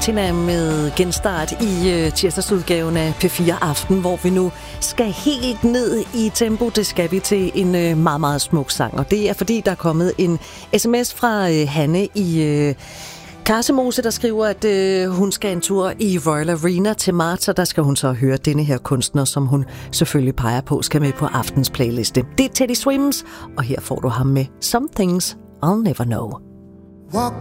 Patina med genstart i tirsdagsudgaven af P4 Aften, hvor vi nu skal helt ned i tempo. Det skal vi til en meget, meget smuk sang, og det er fordi, der er kommet en sms fra Hanne i Karsemose, der skriver, at hun skal en tur i Royal Arena til marts, og der skal hun så høre denne her kunstner, som hun selvfølgelig peger på, skal med på aftens playliste. Det er Teddy Swims, og her får du ham med Some Things I'll Never Know. Walk